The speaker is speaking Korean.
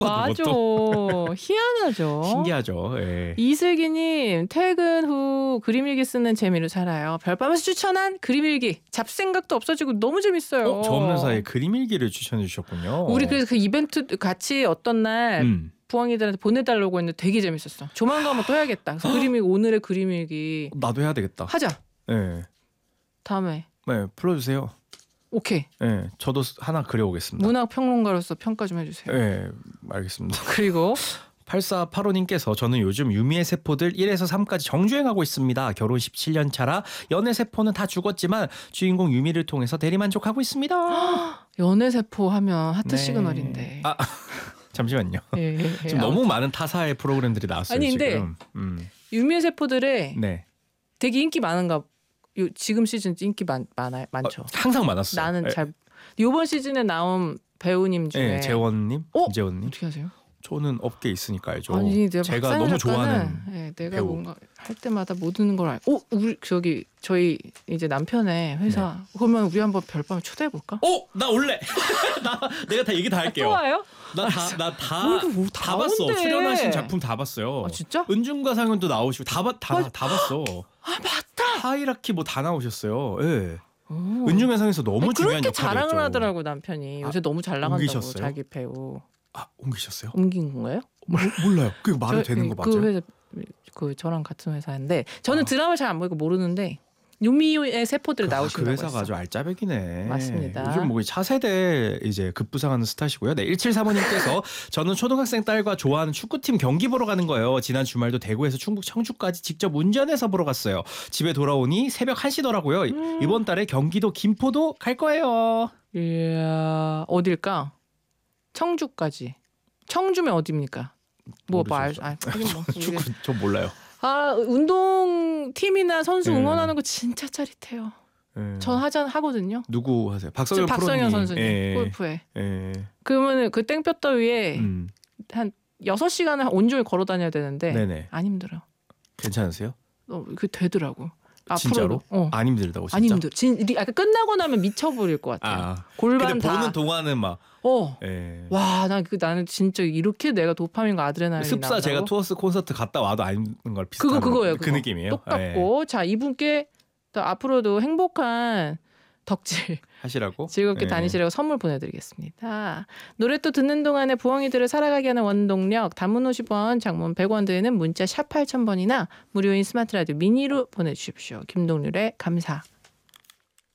맞아. 희한하죠. 신기하죠. 예. 이슬기님 퇴근 후 그림 일기 쓰는 재미로 살아요. 별밤에서 추천한 그림 일기 잡생각도 없어지고 너무 재밌어요. 저 없는 사이에 그림 일기를 추천해 주셨군요. 우리 그래서 그 이벤트 같이 어떤 날 부엉이들한테 보내달라고 했는데 되게 재밌었어. 조만간 한번 또 해야겠다. 그래서 그림 일기 오늘의 그림 일기 나도 해야 되겠다. 하자. 네. 다음에. 네, 불러주세요. 오케이. 네, 저도 하나 그려오겠습니다. 문학 평론가로서 평가 좀 해주세요. 네, 알겠습니다. 그리고 8485님께서 저는 요즘 유미의 세포들 1에서 3까지 정주행하고 있습니다. 결혼 17년 차라 연애 세포는 다 죽었지만 주인공 유미를 통해서 대리만족하고 있습니다. 연애 세포 하면 하트 네. 시그널인데. 아, 잠시만요. 예, 예, 예. 지금 너무 많은 타사의 프로그램들이 나왔어요. 아니, 근데 지금. 유미의 세포들에 네. 되게 인기 많은가. 지금 시즌 인기 많죠. 항상 많았어요. 나는 잘 이번 시즌에 나온 배우님 중에 재원님, 김재원님. 어떻게 하세요? 저는 업계에 있으니까 알죠. 아니, 제가 너무 좋아하는 내가 배우. 뭔가 할 때마다 모든 걸 우리 저희 이제 남편의 회사 그러면 우리 한번 별밤에 초대해 볼까? 나 올래. 내가 다 얘기 다 할게요. 또 와요? 나 다 다 봤어. 온대. 출연하신 작품 다 봤어요. 아, 진짜? 은중과 상현도 나오시고 다 봤어. 아 맞다. 하이라키 뭐 다 나오셨어요. 예. 은중과 상현에서 너무 중요한 그렇게 역할이었죠. 자랑을 하더라고 남편이. 요새 너무 잘 나간다고 옮기셨어요? 자기 배우. 옮기셨어요? 옮긴 건가요? 몰라요. 그게 말이 되는 거 맞아요? 그 회사 저랑 같은 회사인데 저는 드라마 잘 안 보니까 모르는데 유미의 세포들 나오신다고 그 회사가 했어. 아주 알짜배기네. 맞습니다. 요즘 뭐 차세대 이제 급부상하는 스타시고요. 네, 1735님께서 저는 초등학생 딸과 좋아하는 축구팀 경기 보러 가는 거예요. 지난 주말도 대구에서 충북 청주까지 직접 운전해서 보러 갔어요. 집에 돌아오니 새벽 1시더라고요. 이번 달에 경기도 김포도 갈 거예요. 이야, 어딜까? 청주까지. 청주면 어디입니까? 하긴 뭐. 축구 저 몰라요. 운동팀이나 선수 응원하는 거 진짜 짜릿해요. 전 하거든요. 누구 하세요? 박성현 선수님 골프에. 예. 그러면 그 땡볕더위에 한 6시간을 온종일 걸어 다녀야 되는데 네네. 안 힘들어. 괜찮으세요? 그 되더라고. 진짜로? 앞으로도. 안 힘들다고 진짜? 안 힘들어. 약간 끝나고 나면 미쳐버릴 것 같아요. 골반 근데 다. 보는 동안은 막. 와, 나는 진짜 이렇게 내가 도파민과 아드레날린이 습사 나온다고? 제가 투어스 콘서트 갔다 와도 안 힘든 걸 비슷한 그거예요. 그 느낌이에요. 똑같고. 자, 이분께 또 앞으로도 행복한 덕질 하시라고 즐겁게 다니시라고 선물 보내드리겠습니다. 노래 또 듣는 동안에 부엉이들을 살아가게 하는 원동력 단문 50원 장문 100원 드는 문자 샵 8000번이나 무료인 스마트 라디오 미니로 보내주십시오. 김동률의 감사.